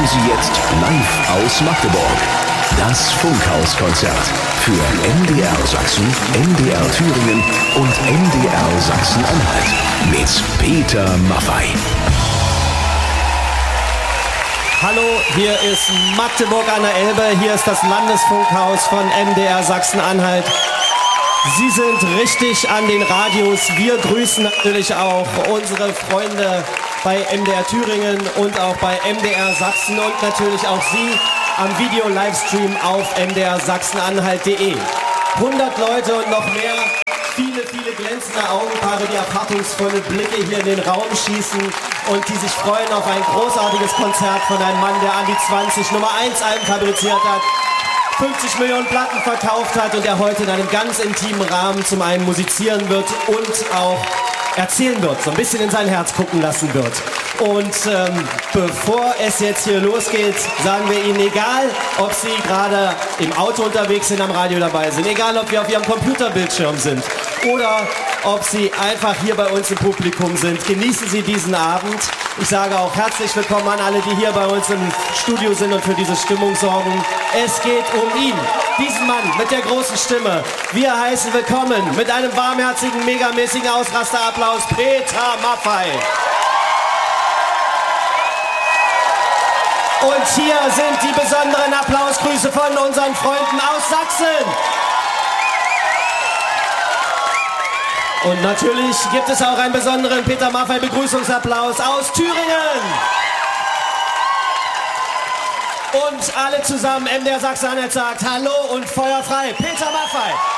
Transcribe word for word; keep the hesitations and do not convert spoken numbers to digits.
erleben Sie jetzt live aus Magdeburg das Funkhauskonzert für M D R Sachsen, M D R Thüringen und M D R Sachsen-Anhalt mit Peter Maffay. Hallo, hier ist Magdeburg an der Elbe, hier ist das Landesfunkhaus von M D R Sachsen-Anhalt. Sie sind richtig an den Radios. Wir grüßen natürlich auch unsere Freunde bei M D R Thüringen und auch bei M D R Sachsen und natürlich auch Sie am Video-Livestream auf m d r sachsen-anhalt punkt de. hundert Leute und noch mehr, viele, viele glänzende Augenpaare, die erwartungsvolle Blicke hier in den Raum schießen und die sich freuen auf ein großartiges Konzert von einem Mann, der an die zwanzig Nummer eins Alben fabriziert hat, fünfzig Millionen Platten verkauft hat und der heute in einem ganz intimen Rahmen zum einen musizieren wird und auch erzählen wird, so ein bisschen in sein Herz gucken lassen wird. Und ähm, bevor es jetzt hier losgeht, sagen wir Ihnen, egal ob Sie gerade im Auto unterwegs sind, am Radio dabei sind, egal ob wir auf Ihrem Computerbildschirm sind oder ob Sie einfach hier bei uns im Publikum sind, genießen Sie diesen Abend. Ich sage auch herzlich willkommen an alle, die hier bei uns im Studio sind und für diese Stimmung sorgen. Es geht um ihn, diesen Mann mit der großen Stimme. Wir heißen willkommen mit einem warmherzigen, megamäßigen Ausrasterapplaus Peter Maffay. Und hier sind die besonderen Applausgrüße von unseren Freunden aus Sachsen. Und natürlich gibt es auch einen besonderen Peter Maffay Begrüßungsapplaus aus Thüringen. Und alle zusammen, M D R Sachsen-Anhalt sagt Hallo und Feuer frei. Peter Maffay.